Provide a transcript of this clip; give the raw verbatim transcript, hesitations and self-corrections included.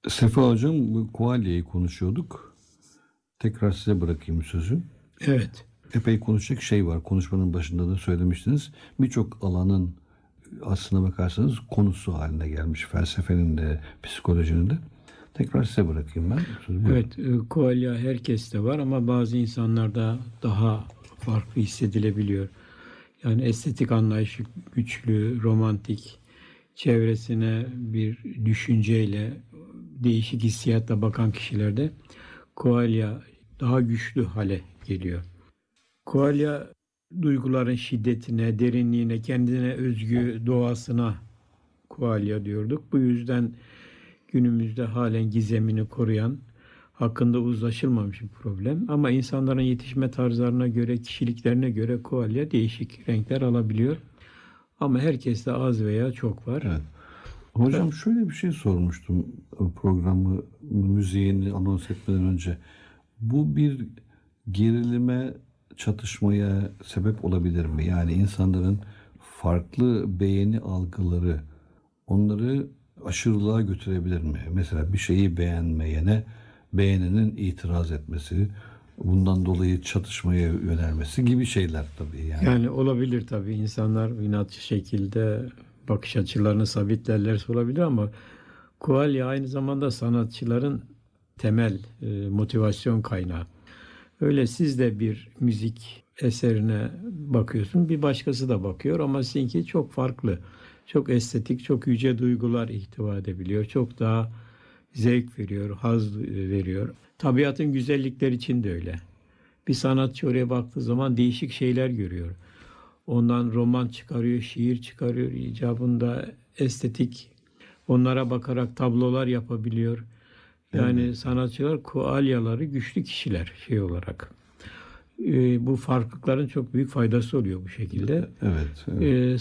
Sefa Hocam, bu Koalya'yı konuşuyorduk. Tekrar size bırakayım sözü. Evet. Epey konuşacak şey var. Konuşmanın başında da söylemiştiniz. Birçok alanın aslına bakarsanız konusu haline gelmiş. Felsefenin de, psikolojinin de. Tekrar size bırakayım ben. Sözü buyurun. Evet, e, koalya herkeste var ama bazı insanlarda daha farklı hissedilebiliyor. Yani estetik anlayışı güçlü, romantik, çevresine bir düşünceyle, değişik hissiyatla bakan kişilerde koalya daha güçlü hale geliyor. Koalya duyguların şiddetine, derinliğine, kendine özgü doğasına koalya diyorduk. Bu yüzden günümüzde halen gizemini koruyan, hakkında uzlaşılmamış bir problem. Ama insanların yetişme tarzlarına göre, kişiliklerine göre koalya değişik renkler alabiliyor. Ama herkeste az veya çok var. Evet. Hocam şöyle bir şey sormuştum programı müziğini anons etmeden önce. Bu bir gerilime, çatışmaya sebep olabilir mi? Yani insanların farklı beğeni algıları onları aşırılığa götürebilir mi? Mesela bir şeyi beğenmeyene beğenenin itiraz etmesi, bundan dolayı çatışmaya yönelmesi gibi şeyler tabii yani. Yani olabilir tabii, insanlar inatçı şekilde bakış açılarını sabitlerlerse olabilir ama koalya aynı zamanda sanatçıların temel e, motivasyon kaynağı. Öyle siz de bir müzik eserine bakıyorsun, bir başkası da bakıyor ama sizinki çok farklı. Çok estetik, çok yüce duygular ihtiva edebiliyor. Çok daha zevk veriyor, haz veriyor. Tabiatın güzellikleri için de öyle. Bir sanatçı oraya baktığı zaman değişik şeyler görüyor. Ondan roman çıkarıyor, şiir çıkarıyor, icabında estetik, onlara bakarak tablolar yapabiliyor. Yani Evet. sanatçılar koalyaları güçlü kişiler şey olarak. Ee, bu farklılıkların çok büyük faydası oluyor bu şekilde. Evet. Evet. Ee,